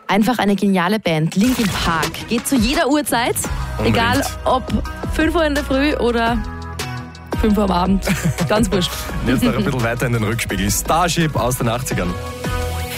Einfach eine geniale Band. Linkin Park. Geht zu jeder Uhrzeit. Unbedingt. Egal ob 5 Uhr in der Früh oder 5 Uhr am Abend. Ganz wurscht. Und jetzt noch ein bisschen weiter in den Rückspiegel. Starship aus den 80ern.